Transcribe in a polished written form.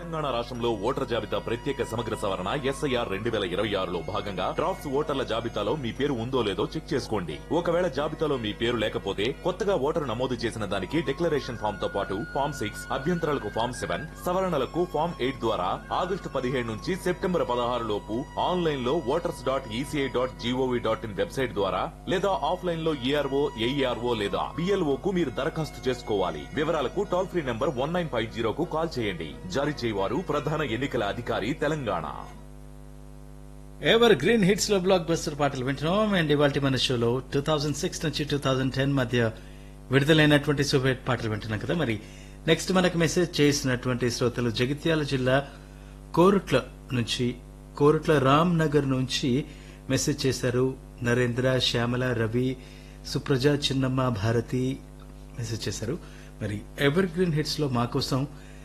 తెలంగాణ రాష్ట్రంలో ఓటర్ జాబితా ప్రత్యేక సమగ్ర సవరణ ఎస్ఐఆర్ 2026లో భాగంగా డ్రాఫ్ట్స్ ఓటర్ల జాబితాలో మీ పేరు ఉందో లేదో చెక్ చేసుకోండి. ఒకవేళ జాబితాలో మీ పేరు లేకపోతే కొత్తగా ఓటరు నమోదు చేసిన దానికి డిక్లరేషన్ ఫామ్ తో పాటు ఫామ్ 6, అభ్యంతరాలకు ఫామ్ 7, సవరణలకు ఫామ్ 8 ద్వారా ఆగస్టు 15 నుంచి సెప్టెంబర్ 16 లోపు ఆన్లైన్ లో voters.eca.gov.in వెబ్సైట్ ద్వారా లేదా ఆఫ్లైన్ లో ఏఆర్ఓ, ఏఈఆర్ఓ లేదా బిఎల్ఓ కు మీరు దరఖాస్తు చేసుకోవాలి. వివరాలకు టోల్ ఫ్రీ నంబర్ 1950 కు కాల్ చేయండి. జారీ చేయవారు ప్రధాన ఎన్నికల అధికారి తెలంగాణ. ఎవర్ గ్రీన్ హిట్స్ లో బ్లాక్ బస్టర్ పాటలు వింటున్నాం. అండ్ ఇవాళ మన షోలో 2006 నుంచి 2010 మధ్య విడుదలైనటువంటి సూపర్ హిట్ పాటలు వింటున్నాం కదా. మరి నెక్స్ట్ మనకు మెసేజ్ చేసినటువంటి శ్రోతలు జగిత్యాల జిల్లా కోరుట్ల రామ్ నగర్ నుంచి మెసేజ్ చేశారు. నరేంద్ర, శ్యామల, రవి, సుప్రజ, చిన్నమ్మ, భారతి మెసేజ్ చేశారు. మరి ఎవర్ గ్రీన్ హిట్స్ లో మా కోసం